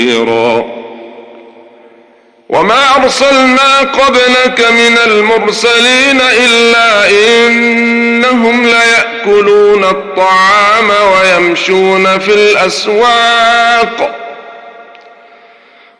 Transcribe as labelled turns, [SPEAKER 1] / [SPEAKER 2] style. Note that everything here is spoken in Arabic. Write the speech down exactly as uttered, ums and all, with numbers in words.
[SPEAKER 1] وما أرسلنا قبلك من المرسلين إلا إنهم ليأكلون الطعام ويمشون في الأسواق